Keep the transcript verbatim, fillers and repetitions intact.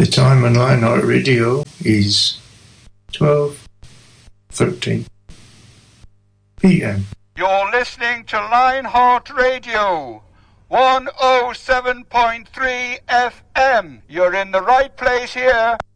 The time on Lionheart Radio is twelve thirteen p m. You're listening to Lionheart Radio, one oh seven point three F M. You're in the right place here.